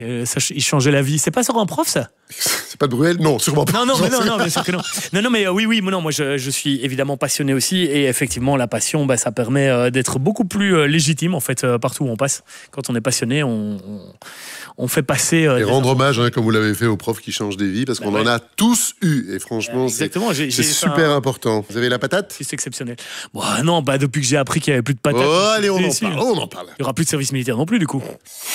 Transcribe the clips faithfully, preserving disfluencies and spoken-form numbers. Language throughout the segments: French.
Euh, ça, il changeait la vie. C'est pas sur un prof, ça? C'est pas de Bruel? Non, sûrement pas. Non, non, mais non, non, bien sûr que non. Non, non, mais euh, oui, oui, non, moi je, je suis évidemment passionné aussi, et effectivement, la passion, bah, ça permet euh, d'être beaucoup plus euh, légitime en fait euh, partout où on passe. Quand on est passionné, on, on, on fait passer. Euh, et rendre hommage, hein, comme vous l'avez fait aux profs qui changent des vies, parce qu'on bah, ouais. en a tous eu, et franchement, euh, c'est, j'ai, j'ai c'est super un... important. Vous avez la patate? C'est exceptionnel. Bon, non, bah, depuis que j'ai appris qu'il n'y avait plus de patate. Oh, allez, on en, parle, on en parle. Il n'y aura plus de service militaire non plus, du coup.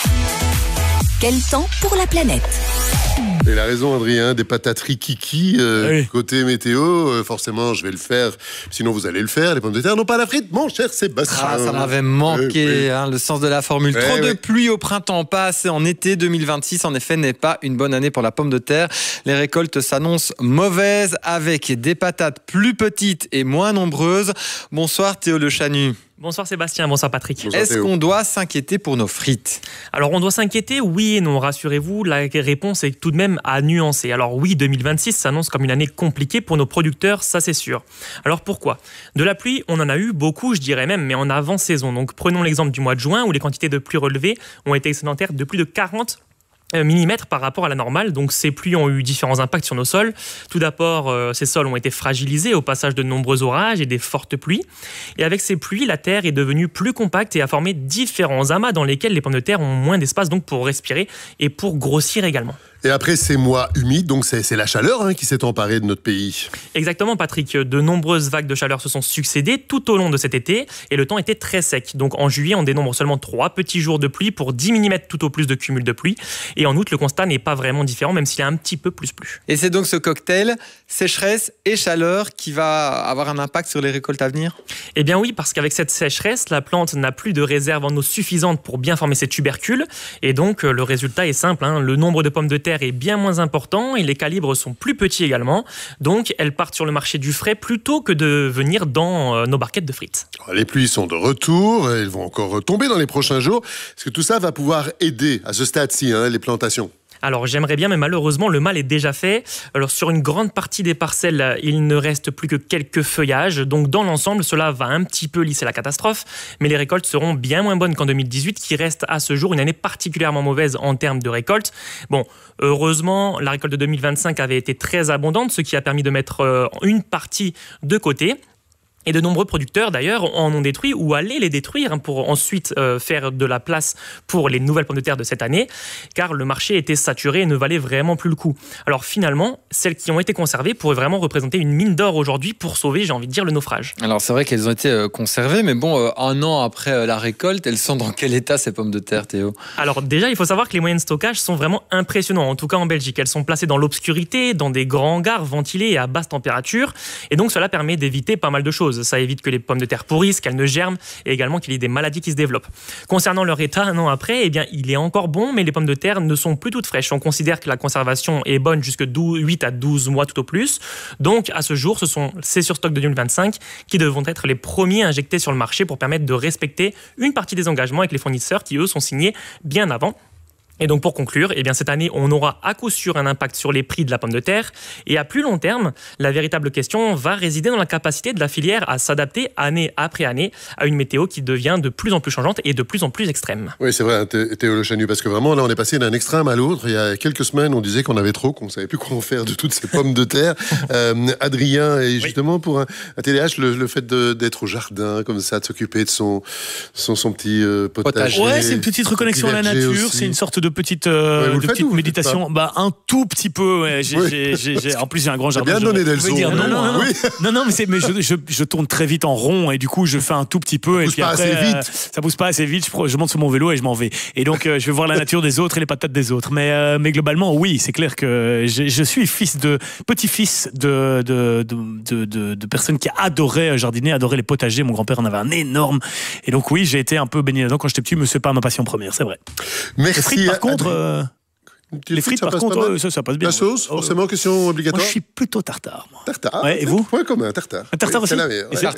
Quel temps pour la planète? Il a raison, Adrien, des patates rikiki, euh, oui. côté météo, euh, forcément, je vais le faire. Sinon, vous allez le faire. Les pommes de terre n'ont pas la frite, mon cher Sébastien. Ah, ça m'avait manqué, oui, oui. Hein, le sens de la formule. Oui, Trop oui. de pluie au printemps, pas assez en été. deux mille vingt-six, en effet, n'est pas une bonne année pour la pomme de terre. Les récoltes s'annoncent mauvaises, avec des patates plus petites et moins nombreuses. Bonsoir Théo Le Chanu. Bonsoir Sébastien, bonsoir Patrick. Bonsoir, Est-ce qu'on doit s'inquiéter pour nos frites? Alors on doit s'inquiéter, oui et non, rassurez-vous, la réponse est tout de même à nuancer. Alors oui, deux mille vingt-six s'annonce comme une année compliquée pour nos producteurs, ça c'est sûr. Alors pourquoi? De la pluie, on en a eu beaucoup, je dirais même, mais en avant-saison. Donc prenons l'exemple du mois de juin où les quantités de pluie relevées ont été excédentaires de plus de quarante millimètres par rapport à la normale. Donc ces pluies ont eu différents impacts sur nos sols. Tout d'abord, euh, ces sols ont été fragilisés au passage de nombreux orages et des fortes pluies. Et avec ces pluies, la terre est devenue plus compacte et a formé différents amas dans lesquels les pommes de terre ont moins d'espace donc pour respirer et pour grossir également. Et après ces mois humides, donc c'est, c'est la chaleur hein, qui s'est emparée de notre pays. Exactement Patrick, de nombreuses vagues de chaleur se sont succédées tout au long de cet été et le temps était très sec. Donc en juillet, on dénombre seulement trois petits jours de pluie pour dix millimètres tout au plus de cumul de pluie. Et en août, le constat n'est pas vraiment différent, même s'il y a un petit peu plus plus. Et c'est donc ce cocktail, sécheresse et chaleur, qui va avoir un impact sur les récoltes à venir? Eh bien oui, parce qu'avec cette sécheresse, la plante n'a plus de réserve en eau suffisante pour bien former ses tubercules. Et donc le résultat est simple, hein, le nombre de pommes de terre est bien moins important et les calibres sont plus petits également. Donc elles partent sur le marché du frais plutôt que de venir dans euh, nos barquettes de frites. Les pluies sont de retour, elles vont encore tomber dans les prochains jours. Est-ce que tout ça va pouvoir aider à ce stade-ci, hein, les plantations? Alors j'aimerais bien, mais malheureusement le mal est déjà fait. Alors sur une grande partie des parcelles, il ne reste plus que quelques feuillages. Donc dans l'ensemble, cela va un petit peu lisser la catastrophe. Mais les récoltes seront bien moins bonnes qu'en deux mille dix-huit, qui reste à ce jour une année particulièrement mauvaise en termes de récolte. Bon, heureusement, la récolte de deux mille vingt-cinq avait été très abondante, ce qui a permis de mettre une partie de côté. Et de nombreux producteurs, d'ailleurs, en ont détruit ou allaient les détruire pour ensuite euh, faire de la place pour les nouvelles pommes de terre de cette année, car le marché était saturé et ne valait vraiment plus le coup. Alors finalement, celles qui ont été conservées pourraient vraiment représenter une mine d'or aujourd'hui pour sauver, j'ai envie de dire, le naufrage. Alors c'est vrai qu'elles ont été euh, conservées, mais bon, euh, un an après euh, la récolte, elles sont dans quel état ces pommes de terre, Théo? Alors déjà, il faut savoir que les moyens de stockage sont vraiment impressionnants, en tout cas en Belgique. Elles sont placées dans l'obscurité, dans des grands hangars ventilés et à basse température, et donc cela permet d'éviter pas mal de choses. Ça évite que les pommes de terre pourrissent, qu'elles ne germent et également qu'il y ait des maladies qui se développent. Concernant leur état, un an après, eh bien, il est encore bon, mais les pommes de terre ne sont plus toutes fraîches. On considère que la conservation est bonne jusque huit à douze mois tout au plus. Donc, à ce jour, ce sont ces surstocks de deux mille vingt-cinq qui devront être les premiers injectés sur le marché pour permettre de respecter une partie des engagements avec les fournisseurs qui, eux, sont signés bien avant. Et donc pour conclure, eh bien cette année, on aura à coup sûr un impact sur les prix de la pomme de terre. Et à plus long terme, la véritable question va résider dans la capacité de la filière à s'adapter année après année à une météo qui devient de plus en plus changeante et de plus en plus extrême. Oui, c'est vrai, Théo Le Chanu, parce que vraiment, là, on est passé d'un extrême à l'autre. Il y a quelques semaines, on disait qu'on avait trop, qu'on ne savait plus quoi en faire de toutes ces pommes de terre. euh, Adrien, et justement, oui. pour un, un T D A H, le, le fait de, d'être au jardin, comme ça, de s'occuper de son, son, son petit euh, potager. Ouais, c'est une petite reconnexion à la nature, aussi. C'est une sorte de de petite, euh, ouais, de petite méditation. Bah, un tout petit peu. Ouais. J'ai, oui. j'ai, j'ai, j'ai, en plus, j'ai un grand jardin. Bien donné des leçons. Non, non, non, non, oui. non, non, mais, c'est, mais je, je, je tourne très vite en rond et du coup, je fais un tout petit peu. Ça et puis pas après, assez vite. Euh, ça pousse pas assez vite. Je, je monte sur mon vélo et je m'en vais. Et donc, euh, je vais voir la nature des autres et les patates des autres. Mais, euh, mais globalement, oui, c'est clair que je, je suis fils de, petit-fils de, de, de, de, de, de personnes qui adoraient jardiner, adoraient les potagers. Mon grand-père en avait un énorme. Et donc, oui, j'ai été un peu baigné là-dedans quand j'étais petit, mais c'est pas ma passion première, c'est vrai. Merci. Les frites, par contre, euh, les frites, par contre, euh, ça, ça passe bien. La sauce, forcément, oh, question obligatoire. Moi, je suis plutôt tartare, moi. Tartare. Ouais, et vous? Ouais, comme un tartare. Un tartare oui, aussi. la meilleure, ouais. Et tartare.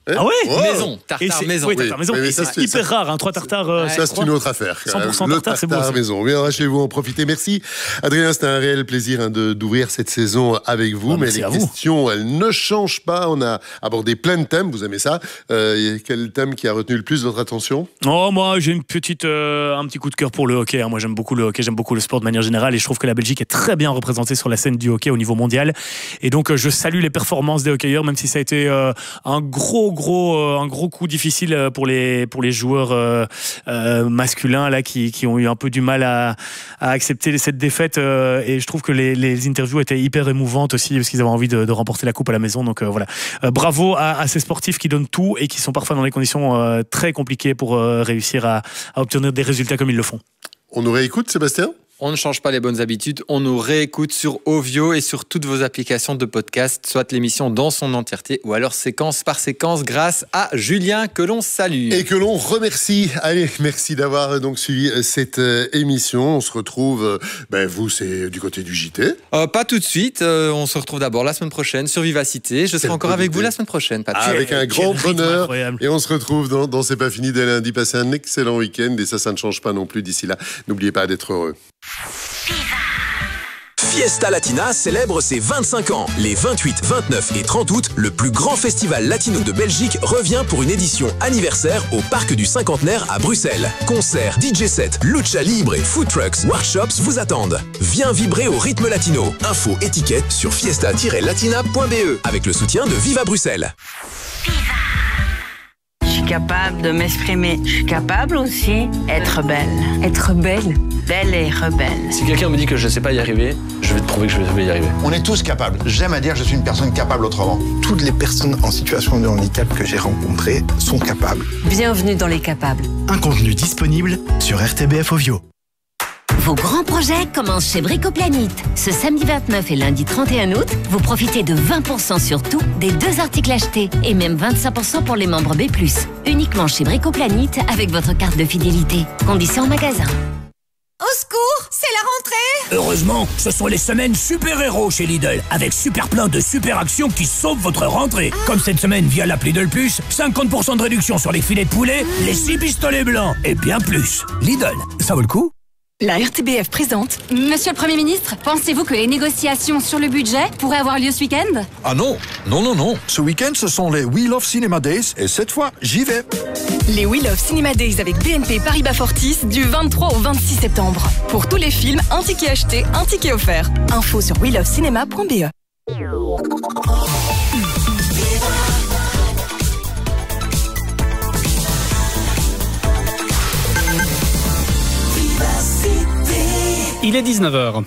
Hein ah ouais oh Maison, tartare maison. Oui, tartare maison. Oui, mais Et ça, c'est c'est- hyper ça- rare, hein, trois tartares. euh, Ça, c'est trois. une autre affaire. cent pour cent Le tartare, c'est beau, ça. maison. Bien, chez vous en profiter. Merci, Adrien. C'était un réel plaisir hein, de, d'ouvrir cette saison avec vous. Ah, mais merci les à vous. questions, elles ne changent pas. On a abordé plein de thèmes. Vous aimez ça euh, Quel thème qui a retenu le plus votre attention? Oh, moi, j'ai une petite, euh, un petit coup de cœur pour le hockey. hein. Moi, j'aime beaucoup le hockey, j'aime beaucoup le sport de manière générale, et je trouve que la Belgique est très bien représentée sur la scène du hockey au niveau mondial. Et donc, euh, je salue les performances des hockeyeurs, même si ça a été euh, un gros, gros, euh, un gros coup difficile euh, pour les pour les joueurs euh, euh, masculins là qui qui ont eu un peu du mal à, à accepter cette défaite. Euh, et je trouve que les, les interviews étaient hyper émouvantes aussi parce qu'ils avaient envie de, de remporter la coupe à la maison. Donc euh, voilà, euh, bravo à, à ces sportifs qui donnent tout et qui sont parfois dans des conditions euh, très compliquées pour euh, réussir à, à obtenir des résultats comme ils le font. On nous réécoute, Sébastien? On ne change pas les bonnes habitudes, on nous réécoute sur Ovio et sur toutes vos applications de podcast, soit l'émission dans son entièreté ou alors séquence par séquence grâce à Julien que l'on salue. Et que l'on remercie. Allez, merci d'avoir euh, donc suivi euh, cette euh, émission. On se retrouve, euh, ben vous, c'est du côté du J T. Euh, pas tout de suite, euh, on se retrouve d'abord la semaine prochaine sur Vivacité. Je serai Quelle encore avec bonne vous idée. la semaine prochaine, Patrick. Ah, avec un Quel grand rythme bonheur. incroyable. Et on se retrouve dans, dans C'est pas fini dès lundi. Passez un excellent week-end. Et ça, ça ne change pas non plus d'ici là. N'oubliez pas d'être heureux. Fiesta Latina célèbre ses vingt-cinq ans. Les vingt-huit, vingt-neuf et trente août, le plus grand festival latino de Belgique revient pour une édition anniversaire au Parc du Cinquantenaire à Bruxelles. Concerts, D J sets, lucha libre et food trucks, workshops vous attendent. Viens vibrer au rythme latino. Info étiquette sur fiesta tiret latina point b e avec le soutien de Viva Bruxelles. Je suis capable de m'exprimer. Je suis capable aussi d'être belle. Être belle Belle et rebelle. Si quelqu'un me dit que je ne sais pas y arriver, je vais te prouver que je vais y arriver. On est tous capables. J'aime à dire que je suis une personne capable autrement. Toutes les personnes en situation de handicap que j'ai rencontrées sont capables. Bienvenue dans Les Capables. Un contenu disponible sur R T B F Ovio. Vos grands projets commencent chez Bricoplanite. Ce samedi vingt-neuf et lundi trente et un août, vous profitez de vingt pour cent sur tout des deux articles achetés et même vingt-cinq pour cent pour les membres B plus. Uniquement chez Bricoplanite avec votre carte de fidélité. Conditions en magasin. Au secours, c'est la rentrée! Heureusement, ce sont les semaines super-héros chez Lidl, avec super plein de super actions qui sauvent votre rentrée. Ah. Comme cette semaine via l'appli Lidl Plus, cinquante pour cent de réduction sur les filets de poulet, mmh. les six pistolets blancs et bien plus. Lidl, ça vaut le coup? La R T B F présente. Monsieur le Premier ministre, pensez-vous que les négociations sur le budget pourraient avoir lieu ce week-end? Ah non, non, non, non. Ce week-end, ce sont les We Love Cinema Days et cette fois, j'y vais. Les We Love Cinema Days avec B N P Paribas Fortis du vingt-trois au vingt-six septembre. Pour tous les films, un ticket acheté, un ticket offert. Info sur we love cinema point b e. Il est dix-neuf heures.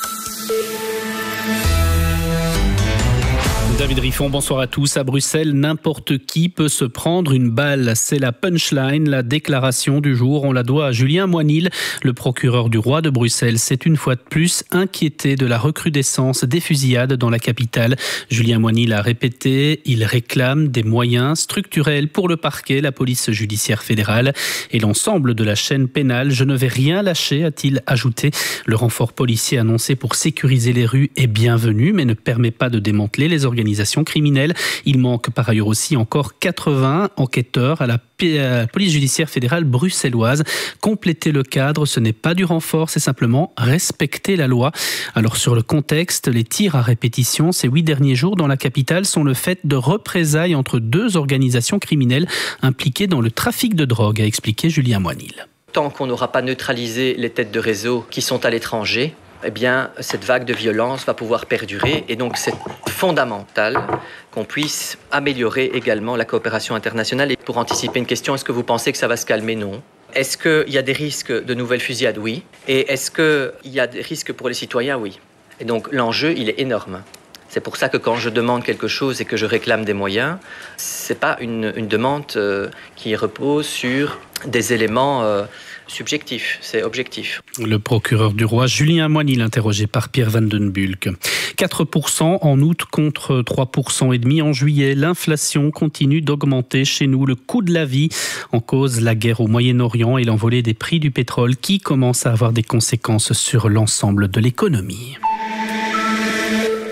David Riffon, bonsoir à tous. À Bruxelles, n'importe qui peut se prendre une balle. C'est la punchline, la déclaration du jour. On la doit à Julien Moinil, le procureur du roi de Bruxelles. C'est une fois de plus inquiété de la recrudescence des fusillades dans la capitale. Julien Moinil a répété, il réclame des moyens structurels pour le parquet, la police judiciaire fédérale et l'ensemble de la chaîne pénale. Je ne vais rien lâcher, a-t-il ajouté. Le renfort policier annoncé pour sécuriser les rues est bienvenu, mais ne permet pas de démanteler les organisations criminelles. Il manque par ailleurs aussi encore quatre-vingts enquêteurs à la police judiciaire fédérale bruxelloise. Compléter le cadre, ce n'est pas du renfort, c'est simplement respecter la loi. Alors sur le contexte, les tirs à répétition ces huit derniers jours dans la capitale sont le fait de représailles entre deux organisations criminelles impliquées dans le trafic de drogue, a expliqué Julien Moinil. Tant qu'on n'aura pas neutralisé les têtes de réseau qui sont à l'étranger, eh bien, cette vague de violence va pouvoir perdurer. Et donc, c'est fondamental qu'on puisse améliorer également la coopération internationale. Et pour anticiper une question, est-ce que vous pensez que ça va se calmer? Non. Est-ce qu'il y a des risques de nouvelles fusillades? Oui. Et est-ce qu'il y a des risques pour les citoyens? Oui. Et donc, l'enjeu, il est énorme. C'est pour ça que quand je demande quelque chose et que je réclame des moyens, ce n'est pas une, une demande euh, qui repose sur des éléments euh, subjectifs, c'est objectif. Le procureur du roi, Julien Moinil, interrogé par Pierre Van den Bulck. quatre pour cent en août contre trois pour cent et demi en juillet. L'inflation continue d'augmenter chez nous. Le coût de la vie en cause, la guerre au Moyen-Orient et l'envolée des prix du pétrole qui commence à avoir des conséquences sur l'ensemble de l'économie.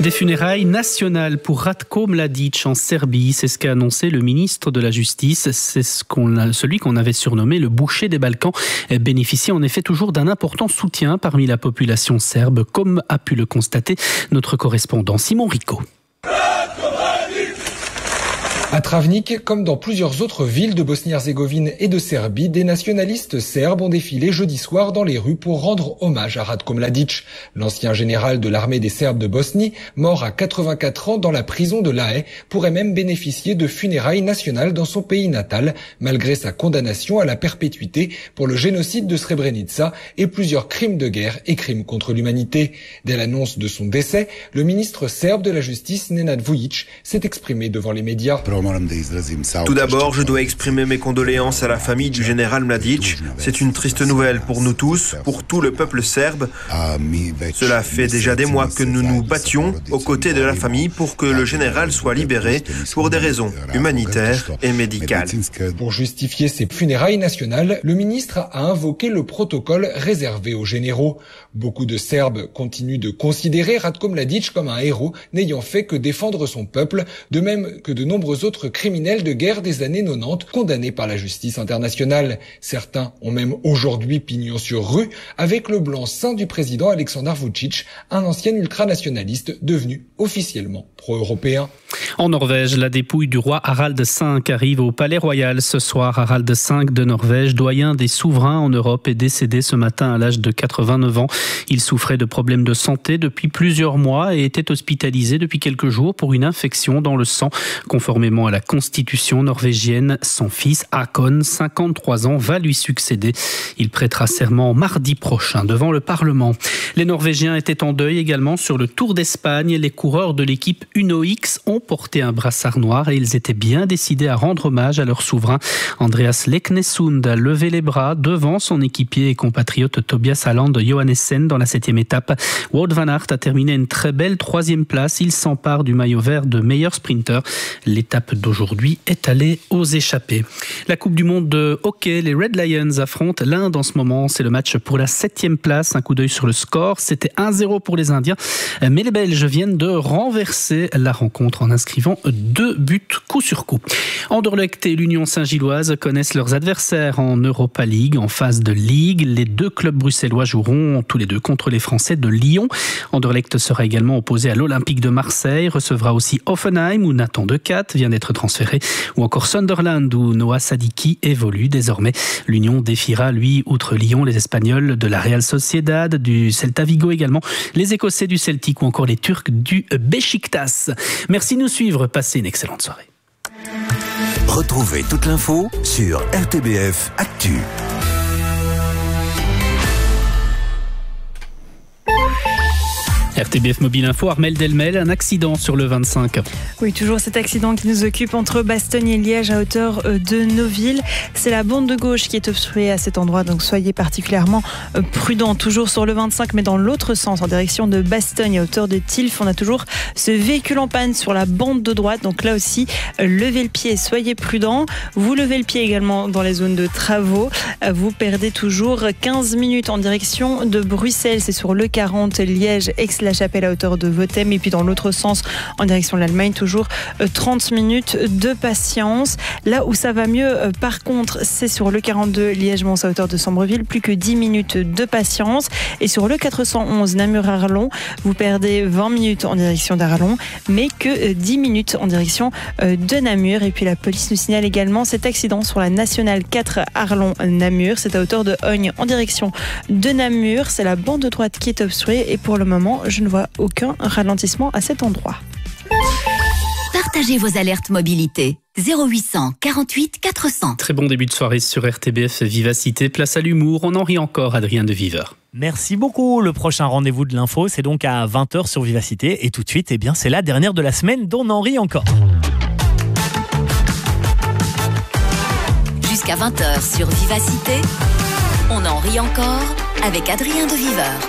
Des funérailles nationales pour Ratko Mladic en Serbie, c'est ce qu'a annoncé le ministre de la Justice. C'est ce qu'on a, celui qu'on avait surnommé le boucher des Balkans. Bénéficie en effet toujours d'un important soutien parmi la population serbe, comme a pu le constater notre correspondant Simon Rico. À Travnik, comme dans plusieurs autres villes de Bosnie-Herzégovine et de Serbie, des nationalistes serbes ont défilé jeudi soir dans les rues pour rendre hommage à Ratko Mladic, l'ancien général de l'armée des Serbes de Bosnie, mort à quatre-vingt-quatre ans dans la prison de La Haye, pourrait même bénéficier de funérailles nationales dans son pays natal, malgré sa condamnation à la perpétuité pour le génocide de Srebrenica et plusieurs crimes de guerre et crimes contre l'humanité. Dès l'annonce de son décès, le ministre serbe de la Justice, Nenad Vujic, s'est exprimé devant les médias. Tout d'abord, je dois exprimer mes condoléances à la famille du général Mladic. C'est une triste nouvelle pour nous tous, pour tout le peuple serbe. Cela fait déjà des mois que nous nous battions aux côtés de la famille pour que le général soit libéré pour des raisons humanitaires et médicales. Pour justifier ces funérailles nationales, le ministre a invoqué le protocole réservé aux généraux. Beaucoup de Serbes continuent de considérer Ratko Mladic comme un héros n'ayant fait que défendre son peuple, de même que de nombreux autres criminels de guerre des années quatre-vingt-dix condamnés par la justice internationale. Certains ont même aujourd'hui pignon sur rue avec le blanc-seing du président Aleksandar Vučić, un ancien ultranationaliste devenu officiellement pro-européen. En Norvège, la dépouille du roi Harald cinq arrive au Palais Royal ce soir. Harald cinq de Norvège, doyen des souverains en Europe, est décédé ce matin à l'âge de quatre-vingt-neuf ans. Il souffrait de problèmes de santé depuis plusieurs mois et était hospitalisé depuis quelques jours pour une infection dans le sang. Conformément à la constitution norvégienne, son fils Håkon, cinquante-trois ans, va lui succéder. Il prêtera serment mardi prochain devant le Parlement. Les Norvégiens étaient en deuil également sur le Tour d'Espagne. Les coureurs de l'équipe Uno X ont porté un brassard noir et ils étaient bien décidés à rendre hommage à leur souverain. Andreas Leknesund a levé les bras devant son équipier et compatriote Tobias Halland Johannessen dans la septième étape. Wout van Aert a terminé une très belle troisième place. Il s'empare du maillot vert de meilleur sprinter. L'étape d'aujourd'hui est allée aux échappées. La Coupe du Monde de hockey, les Red Lions affrontent l'Inde en ce moment. C'est le match pour la septième place. Un coup d'œil sur le score. C'était un zéro pour les Indiens. Mais les Belges viennent de renverser la rencontre en inscrivant deux buts coup sur coup. Anderlecht et l'Union Saint-Gilloise connaissent leurs adversaires en Europa League. En phase de Ligue, les deux clubs bruxellois joueront tous les deux contre les Français de Lyon. Anderlecht sera également opposé à l'Olympique de Marseille, recevra aussi Hoffenheim où Nathan Decaat vient d'être transféré, ou encore Sunderland où Noah Sadiki évolue désormais. L'Union défiera, lui, outre Lyon, les Espagnols de la Real Sociedad, du Celta Vigo également, les Écossais du Celtic ou encore les Turcs du Beşiktaş. Merci de nous suivre, passez une excellente soirée. Retrouvez toute l'info sur R T B F Actu. R T B F Mobile Info, Armel Delmel, un accident sur le vingt-cinq. Oui, toujours cet accident qui nous occupe entre Bastogne et Liège à hauteur de Neuville. C'est la bande de gauche qui est obstruée à cet endroit, donc soyez particulièrement prudents. Toujours sur le vingt-cinq, mais dans l'autre sens, en direction de Bastogne à hauteur de Tilf. On a toujours ce véhicule en panne sur la bande de droite, donc là aussi, levez le pied, soyez prudents. Vous levez le pied également dans les zones de travaux. Vous perdez toujours quinze minutes en direction de Bruxelles. C'est sur le quarante, Liège, Aix la Chapelle à hauteur de Votem, et puis dans l'autre sens en direction de l'Allemagne, toujours trente minutes de patience. Là où ça va mieux par contre, c'est sur le quarante-deux Liège-Mons à hauteur de Sambreville, plus que dix minutes de patience, et sur le quatre cent onze Namur-Arlon, vous perdez vingt minutes en direction d'Arlon, mais que dix minutes en direction de Namur. Et puis la police nous signale également cet accident sur la nationale quatre Arlon-Namur, c'est à hauteur de Hogne en direction de Namur. C'est la bande de droite qui est obstruée et pour le moment je ne vois aucun ralentissement à cet endroit. Partagez vos alertes mobilité. zéro huit cent quarante-huit quatre cents. Très bon début de soirée sur R T B F Vivacité. Place à l'humour. On en rit encore, Adrien de Viver. Merci beaucoup. Le prochain rendez-vous de l'info, c'est donc à vingt heures sur Vivacité. Et tout de suite, eh bien, c'est la dernière de la semaine dont on en rit encore. Jusqu'à vingt heures sur Vivacité, on en rit encore avec Adrien de Viver.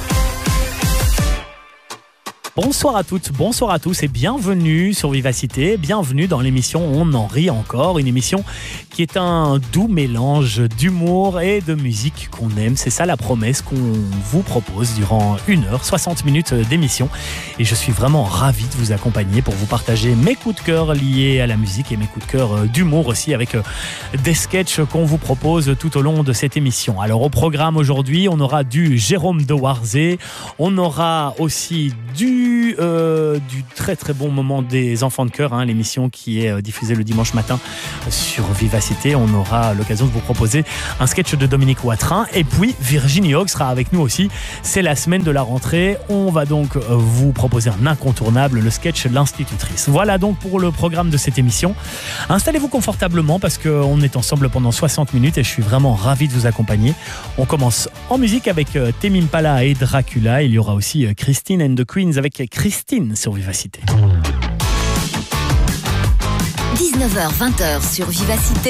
Bonsoir à toutes, bonsoir à tous et bienvenue sur Vivacité, bienvenue dans l'émission On en rit encore, une émission qui est un doux mélange d'humour et de musique qu'on aime. C'est ça la promesse qu'on vous propose durant une heure, soixante minutes d'émission. Et je suis vraiment ravi de vous accompagner pour vous partager mes coups de cœur liés à la musique et mes coups de cœur d'humour aussi, avec des sketchs qu'on vous propose tout au long de cette émission. Alors au programme aujourd'hui, on aura du Jérôme de Warzé, on aura aussi du, euh, du très très bon moment des enfants de cœur, hein, l'émission qui est diffusée le dimanche matin sur Vivacité. On aura l'occasion de vous proposer un sketch de Dominique Watrin, et puis Virginie Hogg sera avec nous aussi. C'est la semaine de la rentrée, on va donc vous proposer un incontournable, le sketch de l'institutrice. Voilà donc pour le programme de cette émission. Installez-vous confortablement parce qu'on est ensemble pendant soixante minutes et je suis vraiment ravi de vous accompagner. On commence en musique avec Tame Impala et Dracula. Il y aura aussi Christine and the Queens avec Christine sur Vivacité. dix-neuf heures vingt sur Vivacité.